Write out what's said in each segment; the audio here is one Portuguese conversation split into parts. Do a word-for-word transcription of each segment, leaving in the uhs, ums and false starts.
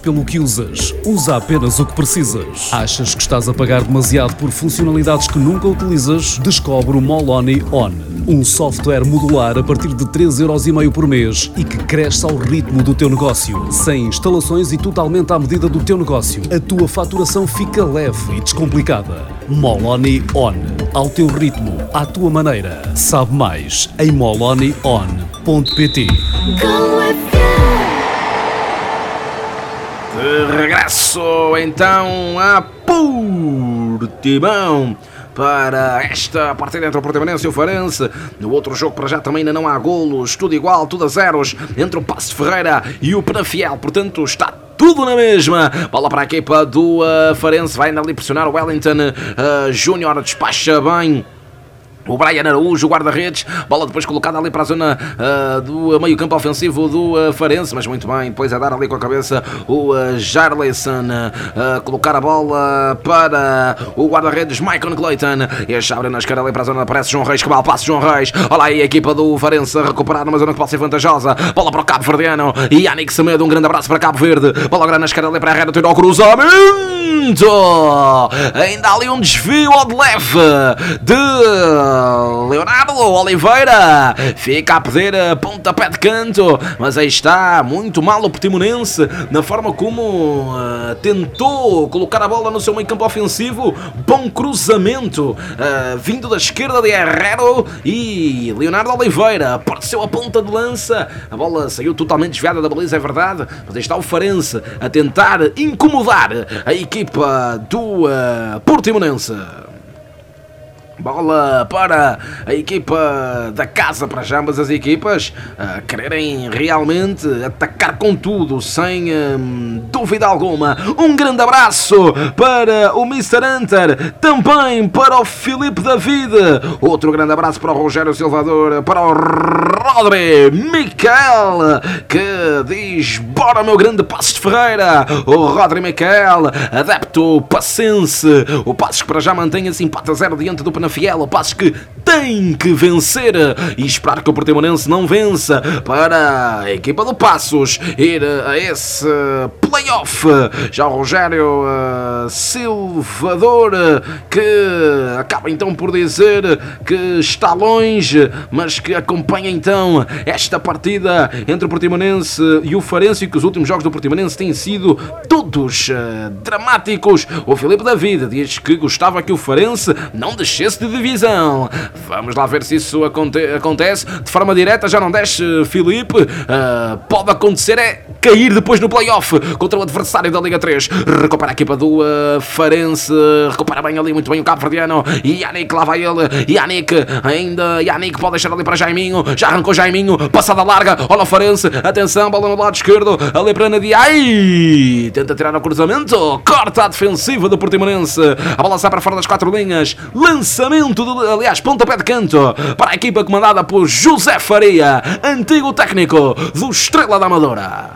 pelo que usas. Usa apenas o que precisas. Achas que estás a pagar demasiado por funcionalidades que nunca utilizas? Descobre o Moloni On, um software modular a partir de três euros e meio por mês e que cresce ao ritmo do teu negócio. Sem instalações e totalmente à medida do teu negócio, a tua faturação fica leve e descomplicada. Moloni On, ao teu ritmo, à tua maneira. Sabe mais em moloni on ponto pt. De regresso então a Portimão para esta partida entre o Portimonense e o Farense. No outro jogo para já também ainda não há golos, tudo igual, tudo a zeros entre o Paços de Ferreira e o Penafiel, portanto está tudo na mesma. Bola para a equipa do uh, Farense, vai ainda ali pressionar o Wellington uh, Júnior, despacha bem o Brian Araújo, o guarda-redes. Bola depois colocada ali para a zona uh, do meio campo ofensivo do uh, Farense, mas muito bem, depois a dar ali com a cabeça o uh, Jarleson, uh, colocar a bola para o guarda-redes Michael Clayton, e a abre na esquerda ali para a zona, aparece João Reis, que mal passe João Reis. Olha aí a equipa do Farense a recuperar numa zona que pode ser vantajosa. Bola para o Cabo Verdeano e Yannick Semedo, um grande abraço para Cabo Verde. Bola grande na esquerda ali para a reta, tirou o cruzamento, ainda ali um desvio ao de leve de Leonardo Oliveira, fica a pedir a pontapé de canto, mas aí está, muito mal o Portimonense na forma como uh, tentou colocar a bola no seu meio campo ofensivo. Bom cruzamento uh, vindo da esquerda de Herrero, e Leonardo Oliveira apareceu a ponta de lança, a bola saiu totalmente desviada da baliza, é verdade, mas aí está o Farense a tentar incomodar a equipa do uh, Portimonense. Bola para a equipa da casa, para já ambas as equipas a quererem realmente atacar com tudo, sem hum, dúvida alguma. Um grande abraço para o mister Hunter, também para o Filipe David, outro grande abraço para o Rogério Silvador, para o Rodri Miquel, que diz: bora meu grande Paços de Ferreira. O Rodri Miquel, adepto passense, o Paços que para já mantém esse empate a zero diante do Penafiel. O Paços que tem que vencer e esperar que o Portimonense não vença para a equipa do Paços ir a esse play-off. Já o Rogério uh, Silvador, que acaba então por dizer que está longe, mas que acompanha então esta partida entre o Portimonense e o Farense, e que os últimos jogos do Portimonense têm sido todos uh, dramáticos. O Filipe David diz que gostava que o Farense não descesse de divisão. Vamos lá ver se isso aconte acontece de forma direta. Já não desce, Filipe. Uh, pode acontecer é cair depois no play-off contra o adversário da Liga três. Recupera a equipa do uh, Farense, recupera bem ali, muito bem o Cabo Verdeano, e Yannick, lá vai ele, Yannick, ainda Yannick pode deixar ali para Jaiminho, já arrancou Jaiminho, passada larga, olha o Farense, atenção, bola no lado esquerdo, ali para Nadia, ai, tenta tirar o cruzamento, corta a defensiva do Portimonense, a bola sai para fora das quatro linhas, lançamento, de, aliás, pontapé de canto, para a equipa comandada por José Faria, antigo técnico do Estrela da Amadora.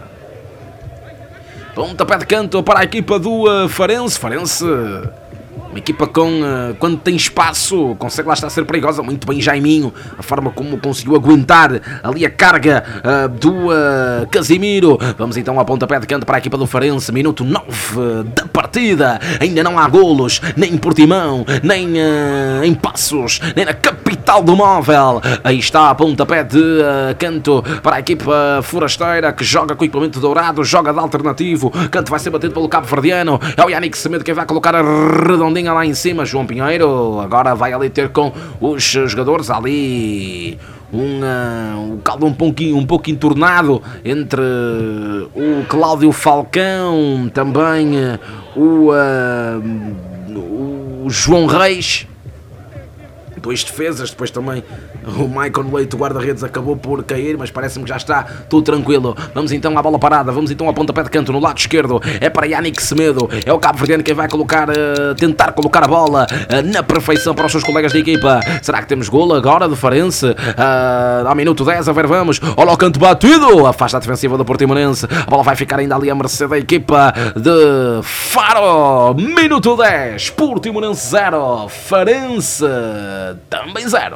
Pontapé de canto para a equipa do uh, Farense. Farense, uma equipa com, uh, quando tem espaço, consegue lá estar a ser perigosa. Muito bem Jaiminho, a forma como conseguiu aguentar ali a carga uh, do uh, Casimiro. Vamos então a pontapé de canto para a equipa do Farense. Minuto nove da partida. Ainda não há golos, nem em Portimão, nem uh, em Paços, nem na capital do móvel. Aí está a pontapé de uh, canto para a equipa forasteira, que joga com equipamento dourado, joga de alternativo. Canto vai ser batido pelo Cabo Verdeano. É o Yannick Semedo quem vai colocar a redondinha lá em cima. João Pinheiro agora vai ali ter com os jogadores ali um, uh, um caldo um pouquinho, um pouco entornado entre o Cláudio Falcão, também uh, o, uh, o João Reis. Dois defesas, depois também o Michael Leite, o guarda-redes, acabou por cair, mas parece-me que já está tudo tranquilo. Vamos então à bola parada, vamos então ao pontapé de canto no lado esquerdo, é para Yannick Semedo, é o Cabo Verdeano quem vai colocar, uh, tentar colocar a bola uh, na perfeição para os seus colegas da equipa. Será que temos golo agora do Farense? Uh, ao minuto dez, a ver, vamos, olha o canto batido, afasta a defensiva do Portimonense, a bola vai ficar ainda ali a mercê da equipa de Faro. Minuto dez, Portimonense zero, Farense também zero.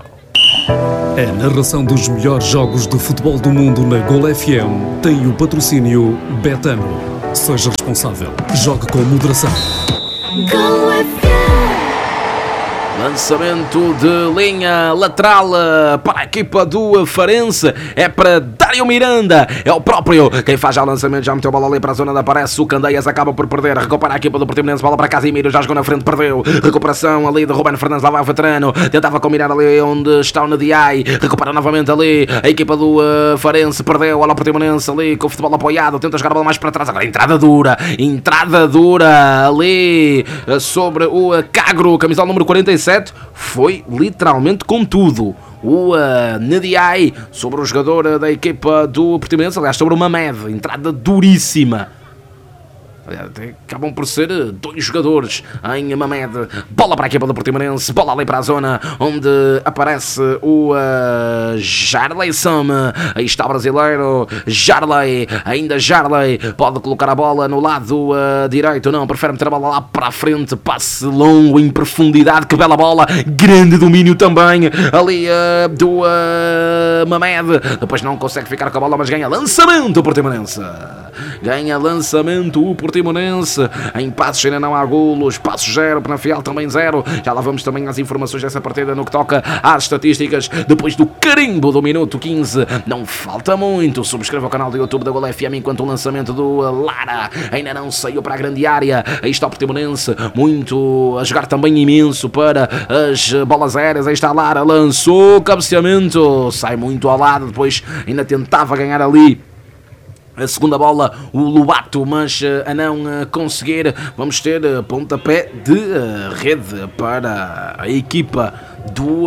A narração dos melhores jogos de futebol do mundo na Gol F M tem o patrocínio Betano. Seja responsável. Jogue com moderação. Gol F M. Lançamento de linha lateral para a equipa do Farense, é para Dário Miranda, é o próprio quem faz já o lançamento, já meteu a bola ali para a zona da Aparece, o Candeias acaba por perder, recupera a equipa do Portimonense, bola para Casimiro, já jogou na frente, perdeu, recuperação ali de Ruben Fernandes, lá vai o veterano, tentava combinar ali onde está o Nadiai, recupera novamente ali, a equipa do uh, Farense perdeu, olha o Portimonense ali com o futebol apoiado, tenta jogar a bola mais para trás, agora entrada dura, entrada dura ali uh, sobre o uh, Cagro, camisola número quarenta e sete, foi literalmente com tudo. O uh, Nadiai sobre o jogador uh, da equipa do Portimonense, aliás, sobre o Mamed, entrada duríssima. Acabam por ser dois jogadores em Mamed. Bola para a equipa do Portimonense, bola ali para a zona onde aparece o uh, Jarley Sam. Aí está o brasileiro Jarley, ainda Jarley pode colocar a bola no lado uh, direito, não, prefere meter a bola lá para a frente, passe longo em profundidade, que bela bola, grande domínio também ali uh, do uh, Mamed, depois não consegue ficar com a bola, mas ganha lançamento o Portimonense, ganha lançamento o Portimonense. Em passos ainda não há golos, passos zero, Penafiel também zero. Já lá vamos também às informações dessa partida no que toca às estatísticas. Depois do carimbo do minuto quinze, não falta muito. Subscreva o canal do YouTube da Gol F M enquanto o lançamento do Lara ainda não saiu para a grande área. Aí está o Portimonense, muito a jogar também imenso para as bolas aéreas. Aí está Lara, lançou, cabeceamento, sai muito ao lado, depois ainda tentava ganhar ali a segunda bola, o Lobato, mas a não conseguir. Vamos ter pontapé de rede para a equipa do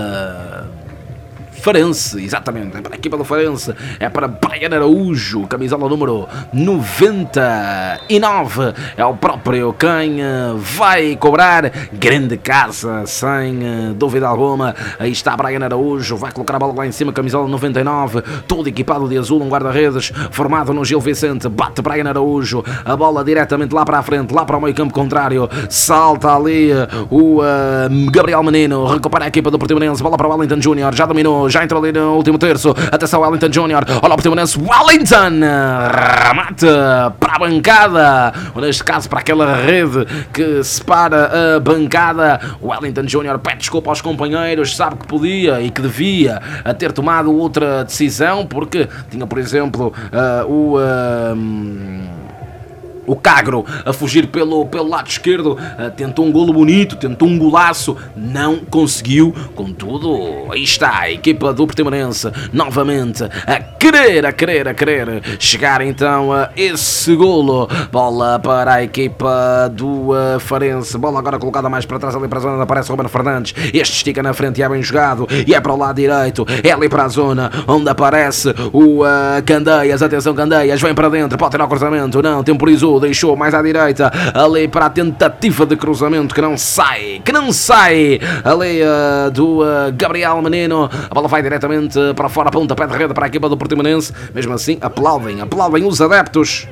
Farense, exatamente, é para a equipa do Farense, é para Brian Araújo, camisola número noventa e nove, é o próprio quem vai cobrar, grande caça, sem dúvida alguma. Aí está Brian Araújo, vai colocar a bola lá em cima, camisola noventa e nove, todo equipado de azul, um guarda-redes formado no Gil Vicente, bate Brian Araújo, a bola diretamente lá para a frente, lá para o meio campo contrário, salta ali o uh, Gabriel Menino, recupera a equipa do Portimonense, bola para o Wellington Júnior, já dominou, já entrou ali no último terço, atenção Wellington Júnior, olha o Portimonense, Wellington, remate para a bancada, ou neste caso para aquela rede que separa a bancada. Wellington Júnior pede desculpa aos companheiros, sabe que podia e que devia ter tomado outra decisão, porque tinha, por exemplo, uh, o... Uh, O Cagro a fugir pelo, pelo lado esquerdo, uh, tentou um golo bonito, tentou um golaço, não conseguiu. Contudo, aí está a equipa do Portimonense novamente a querer, a querer, a querer chegar então a esse golo. Bola para a equipa do uh, Farense, bola agora colocada mais para trás ali para a zona onde aparece Ruben Fernandes. Este estica na frente e é bem jogado, e é para o lado direito, é ali para a zona onde aparece o uh, Candeias. Atenção Candeias, vem para dentro, pode ter o cruzamento, não, temporizou, deixou mais à direita, ali para a tentativa de cruzamento que não sai, que não sai, ali uh, do uh, Gabriel Menino, a bola vai diretamente para fora, pontapé de rede para a equipa do Portimonense, mesmo assim aplaudem, aplaudem os adeptos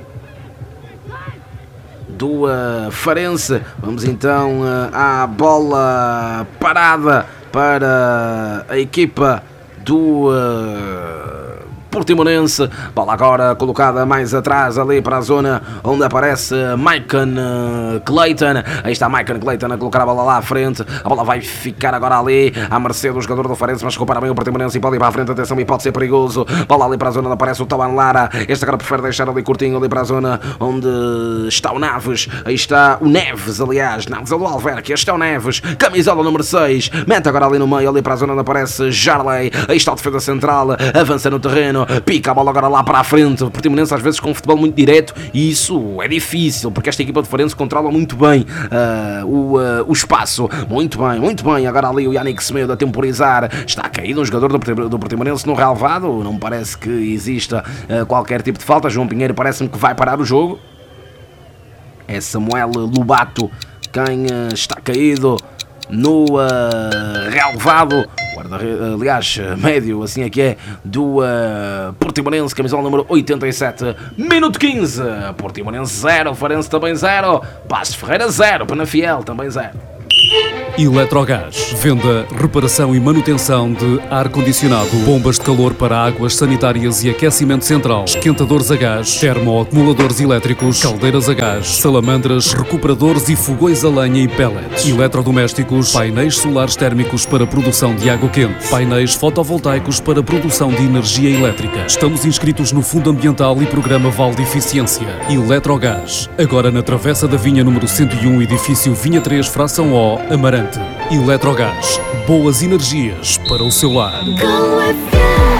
do uh, Farense. Vamos então uh, à bola parada para a equipa do uh, Portimonense, bola agora colocada mais atrás ali para a zona onde aparece Maicon Clayton. Aí está Maicon Clayton a colocar a bola lá à frente, a bola vai ficar agora ali à mercê do jogador do Farense, mas recupera bem o Portimonense e pode ir para a frente, atenção, e pode ser perigoso. Bola ali para a zona onde aparece o Tawan Lara, este agora prefere deixar ali curtinho ali para a zona onde está o Naves. Aí está o Neves, aliás, Naves é do Alverque, este é o Neves, camisola número seis, mete agora ali no meio, ali para a zona onde aparece Jarley. Aí está o defesa central, avança no terreno, pica a bola agora lá para a frente. O Portimonense às vezes com um futebol muito direto, e isso é difícil, porque esta equipa de Farense controla muito bem uh, o, uh, o espaço, muito bem, muito bem. Agora ali o Yannick Semedo a temporizar, está caído um jogador do, do Portimonense no relvado, não parece que exista uh, qualquer tipo de falta. João Pinheiro parece-me que vai parar o jogo, é Samuel Lobato quem uh, está caído no uh, relvado, guarda, aliás, médio, assim é que é, do uh, Portimonense, camisola número oitenta e sete, minuto quinze, Portimonense zero, Farense também zero, Passos Ferreira zero, Penafiel também zero. Eletrogás. Venda, reparação e manutenção de ar-condicionado, bombas de calor para águas sanitárias e aquecimento central, esquentadores a gás, termoacumuladores elétricos, caldeiras a gás, salamandras, recuperadores e fogões a lenha e pellets. Eletrodomésticos, painéis solares térmicos para produção de água quente, painéis fotovoltaicos para produção de energia elétrica. Estamos inscritos no Fundo Ambiental e Programa Vale de Eficiência. Eletrogás. Agora na Travessa da Vinha número cento e um, edifício Vinha três, fração O, Amarante. Eletrogás. Boas energias para o seu lar. Go F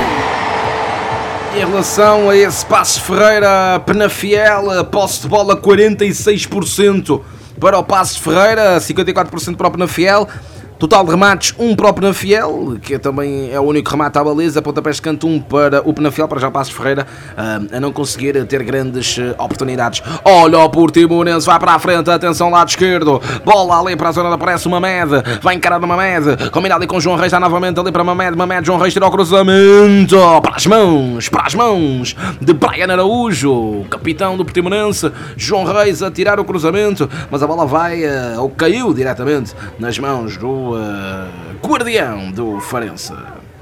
M. Em relação a esse Passos Ferreira Penafiel, posse de bola quarenta e seis por cento para o Passos Ferreira, cinquenta e quatro por cento para o Penafiel. Total de remates, um para o Penafiel, que também é o único remate à baliza. Pontapés de canto, um para o Penafiel, para já Passos Ferreira uh, a não conseguir ter grandes uh, oportunidades. Olha o Portimonense, vai para a frente, atenção, lado esquerdo, bola ali para a zona, aparece o Mamed, vai encarar o Mamed, combina ali com o João Reis, está novamente ali para Mamed, Mamed, João Reis tira o cruzamento, para as mãos, para as mãos de Brian Araújo, capitão do Portimonense. João Reis a tirar o cruzamento, mas a bola vai, uh, ou caiu diretamente nas mãos do Uh, guardião do Farense.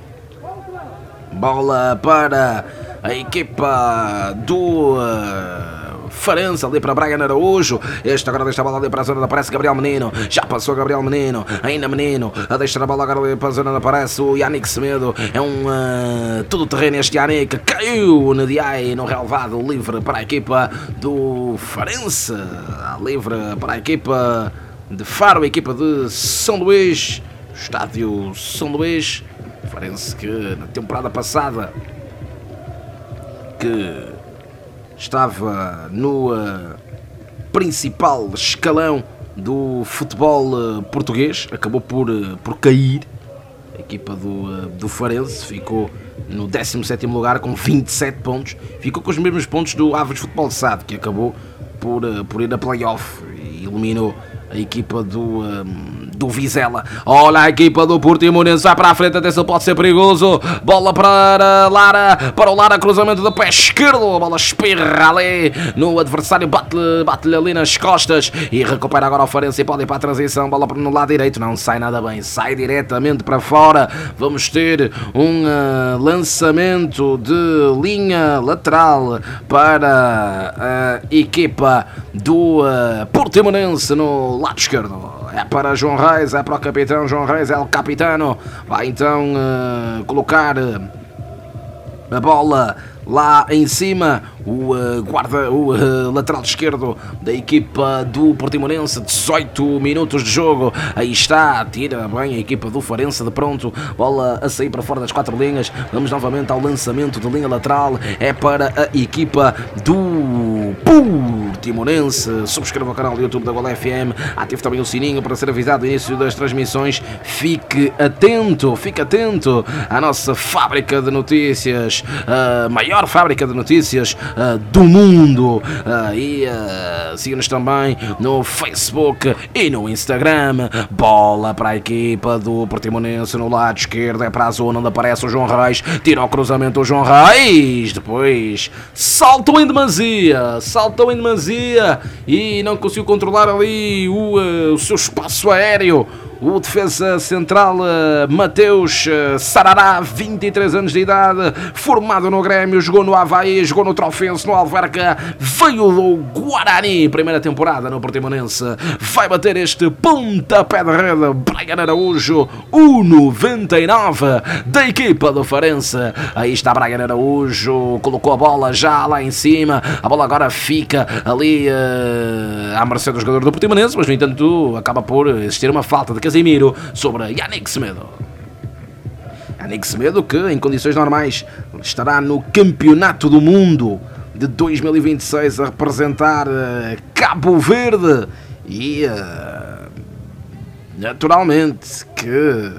Bola para a equipa do uh, Farense, ali para Brian Araújo. Este agora deixa a bola ali para a zona, aparece Gabriel Menino, já passou Gabriel Menino, ainda Menino, a deixar a bola agora ali para a zona, aparece o Yannick Semedo. É um uh, todo terreno este Yannick, caiu no Diai, no relevado, livre para a equipa do Farense, livre para a equipa de Faro, a equipa de São Luís, estádio São Luís. Farense que na temporada passada que estava no uh, principal escalão do futebol uh, português, acabou por, uh, por cair. A equipa do, uh, do Farense ficou no décimo sétimo lugar com vinte e sete pontos, ficou com os mesmos pontos do Aves Futebol de Sade, que acabou por, uh, por ir a play-off e eliminou a equipa do, um, do Vizela. Olha a equipa do Portimonense, vai para a frente, atenção, pode ser perigoso. Bola para Lara, para o Lara, cruzamento do pé esquerdo, a bola espirra ali no adversário, bate-lhe bate ali nas costas e recupera agora o Farense e pode ir para a transição. Bola no lado direito, não sai nada bem, sai diretamente para fora. Vamos ter um uh, lançamento de linha lateral para a equipa do uh, Portimonense no lado esquerdo. É para João Reis, é para o capitão João Reis, é o capitano. Vai então uh, colocar a bola lá em cima, o uh, guarda, o uh, lateral esquerdo da equipa do Portimonense. Dezoito minutos de jogo, aí está, tira bem a equipa do Farense de pronto, bola a sair para fora das quatro linhas. Vamos novamente ao lançamento de linha lateral, é para a equipa do Portimonense. Subscreva o canal do YouTube da Gol F M, ative também o sininho para ser avisado do início das transmissões. Fique atento, fique atento à nossa fábrica de notícias, a maior fábrica de notícias uh, do mundo, uh, e uh, siga-nos também no Facebook e no Instagram. Bola para a equipa do Portimonense no lado esquerdo, é para a zona onde aparece o João Reis, tira o cruzamento o João Reis, depois saltou em demasia, saltou em demasia e não conseguiu controlar ali o, uh, o seu espaço aéreo. O defesa central uh, Mateus uh, Sarará, vinte e três anos de idade, formado no Grêmio, jogou no Avaí, jogou no Trofense, no Alverca, veio do Guarani, primeira temporada no Portimonense, vai bater este pontapé de rede, Brian Araújo, o noventa e nove da equipa do Farense. Aí está Brian Araújo, colocou a bola já lá em cima, a bola agora fica ali uh, à mercê do jogador do Portimonense, mas no entanto acaba por existir uma falta de Casimiro sobre Yannick Semedo. Yannick Semedo, que em condições normais estará no Campeonato do Mundo de dois mil e vinte e seis a representar uh, Cabo Verde e uh, naturalmente que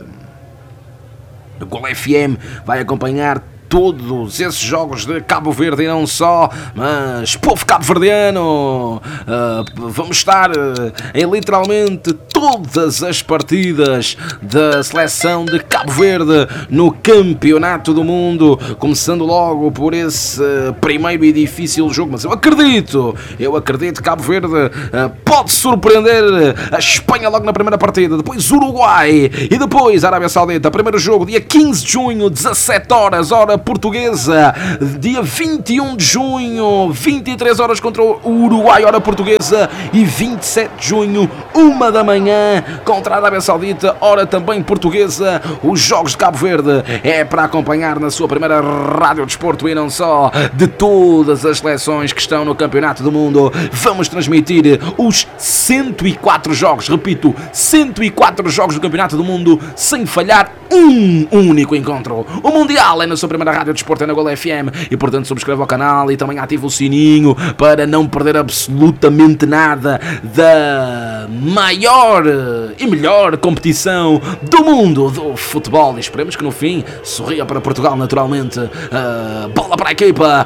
o Gol F M vai acompanhar todos esses jogos de Cabo Verde e não só, mas povo cabo-verdiano, uh, vamos estar uh, em literalmente todos todas as partidas da seleção de Cabo Verde no Campeonato do Mundo, começando logo por esse primeiro e difícil jogo, mas eu acredito, eu acredito que Cabo Verde uh, pode surpreender a Espanha logo na primeira partida, depois Uruguai e depois Arábia Saudita. Primeiro jogo dia quinze de junho, dezassete horas, hora portuguesa, dia vinte e um de junho, vinte e três horas contra o Uruguai, hora portuguesa, e vinte e sete de junho, uma da manhã, contra a Arábia Saudita, hora também portuguesa. Os jogos de Cabo Verde é para acompanhar na sua primeira rádio desporto e não só, de todas as seleções que estão no Campeonato do Mundo. Vamos transmitir os cento e quatro jogos, repito, cento e quatro jogos do Campeonato do Mundo, sem falhar um único encontro. O Mundial é na sua primeira rádio desporto, é na Gol F M, e portanto subscreva o canal e também ative o sininho para não perder absolutamente nada da maior e melhor competição do mundo do futebol. E esperemos que no fim sorria para Portugal, naturalmente. Uh, bola para a equipa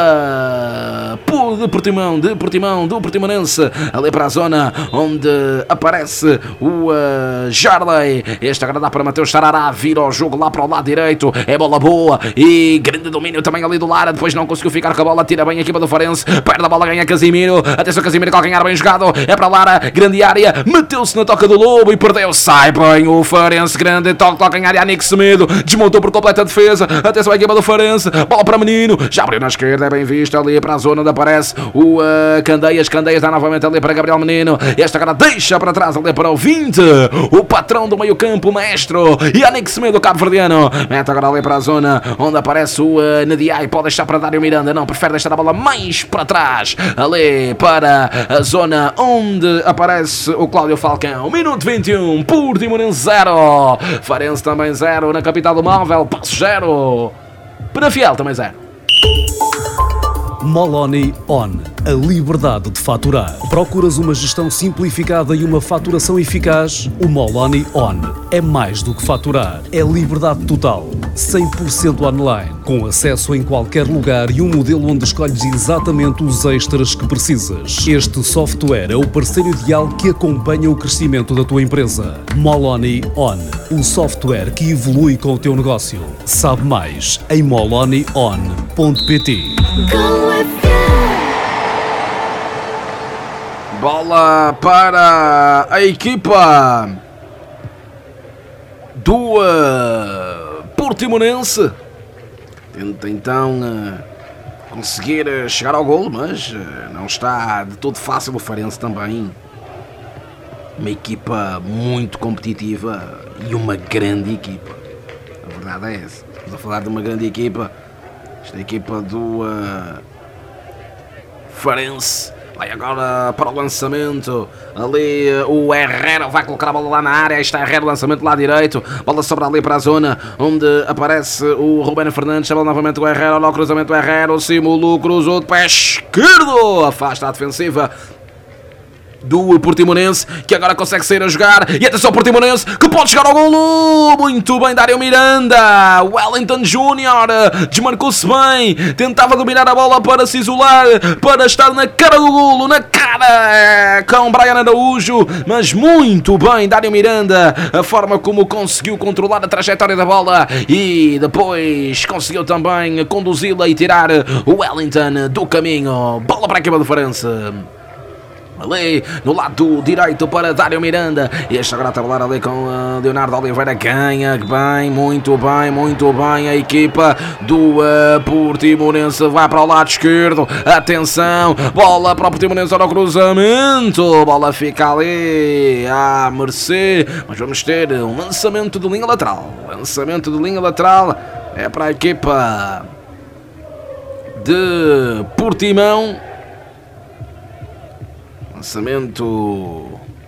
da de Portimão, de Portimão, do Portimonense, ali para a zona onde aparece o uh, Jarley. Este agora dá para Mateus Tarará, vira o jogo lá para o lado direito, é bola boa e grande domínio também ali do Lara, depois não conseguiu ficar com a bola, tira bem a equipa do Farense, perde a bola, ganha Casimiro, atenção Casimiro, calcanhar bem jogado, é para Lara, grande área, meteu-se na toca do Lobo e perdeu, sai bem o Farense, grande toque, calcanhar, Yannick Semedo, desmontou por completa a defesa, atenção a equipa do Farense, bola para Menino, já abriu na esquerda, é bem visto, ali para a zona onde aparece o uh, Candeias, Candeias dá novamente ali para Gabriel Menino, este agora deixa para trás ali para o vinte, o patrão do meio campo, o maestro, Yannick Semedo, cabo-verdiano, mete agora ali para a zona onde aparece o uh, Nediai, pode deixar para Dário Miranda, não, prefere deixar a bola mais para trás, ali para a zona onde aparece o Cláudio Falcão, minuto vinte e um, Portimonense zero, Farense também zero, na capital do móvel, Paços zero, Penafiel também zero. Moloni On, a liberdade de faturar. Procuras uma gestão simplificada e uma faturação eficaz? O Moloni On é mais do que faturar, é liberdade total, cem por cento online, com acesso em qualquer lugar e um modelo onde escolhes exatamente os extras que precisas. Este software é o parceiro ideal que acompanha o crescimento da tua empresa. Moloni On, o software que evolui com o teu negócio. Sabe mais em moloni on ponto pt. Go F M. Bola para a equipa do uh, Portimonense. Tenta então uh, conseguir uh, chegar ao golo, mas uh, não está de todo fácil. O Farense também. Uma equipa muito competitiva e uma grande equipa. A verdade é essa. Estamos a falar de uma grande equipa. Esta equipa do uh, Farense vai agora para o lançamento. Ali uh, o Herrera vai colocar a bola lá na área. Aí está Herrera, lançamento lá direito. Bola sobra ali para a zona onde aparece o Rubén Fernandes. Chama novamente o Herrera. Olha o cruzamento do Herrera. O Simulou cruzou de pé esquerdo. Afasta a defensiva do Portimonense, que agora consegue sair a jogar, e atenção ao Portimonense, que pode chegar ao golo, muito bem, Dário Miranda, Wellington Júnior, desmarcou-se bem, tentava dominar a bola para se isolar, para estar na cara do golo, na cara, com Brian Araújo, mas muito bem, Dário Miranda, a forma como conseguiu controlar a trajetória da bola, e depois conseguiu também conduzi-la e tirar o Wellington do caminho. Bola para a equipa do Farense. Ali no lado direito para Dário Miranda. E este agora a tabular ali com uh, Leonardo Oliveira. Ganha bem, muito bem, muito bem. A equipa do uh, Portimonense vai para o lado esquerdo. Atenção, bola para o Portimonense ao cruzamento. Bola fica ali à mercê. Mas vamos ter um lançamento de linha lateral. Lançamento de linha lateral é para a equipa de Portimão. Lançamento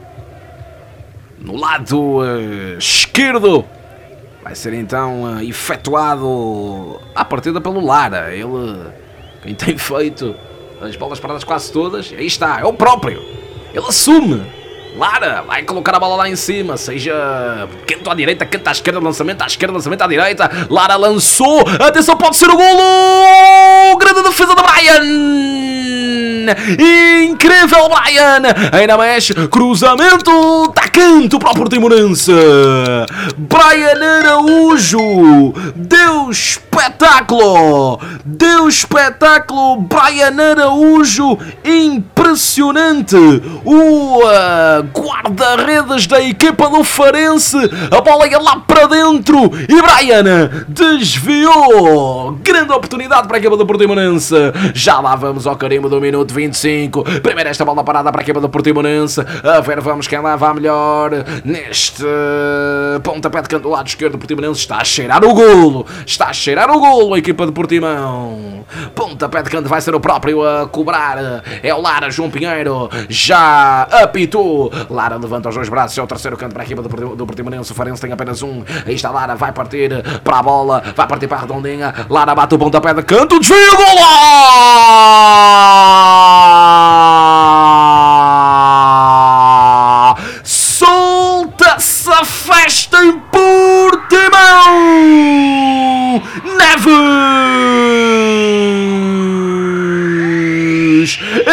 no lado uh, esquerdo. Vai ser então uh, efetuado à partida pelo Lara. Ele, quem tem feito as bolas paradas quase todas, aí está, é o próprio. Ele assume Lara vai colocar a bola lá em cima, seja canto à direita, canto à esquerda, lançamento à esquerda, lançamento à direita. Lara lançou, atenção, pode ser o golo! Grande defesa do Brian! Incrível Brian! Ainda mexe, cruzamento, tá canto para o Portimonense. Brian Araújo deu espetáculo! Deu espetáculo, Brian Araújo, impressionante! O uh, guarda-redes da equipa do Farense, a bola ia lá para dentro e Brian desviou! Grande oportunidade para a equipa do Portimonense. Já lá vamos ao carimbo do minuto vinte e cinco. Primeiro esta bola parada para a equipa do Portimonense. A ver, vamos quem lá vai melhor neste pontapé de canto do lado esquerdo do Portimonense. Está a cheirar o golo. Está a cheirar o golo a equipa de Portimão. Pontapé de canto vai ser o próprio a cobrar. É o Lara, João Pinheiro. Já apitou. Lara levanta os dois braços. É o terceiro canto para a equipa do Portimonense. O Farense tem apenas um. Aí está Lara. Vai partir para a bola. Vai partir para a redondinha. Lara bate o pontapé de canto. Desvio. Golo! Solta-se a festa em Portimão! Neves!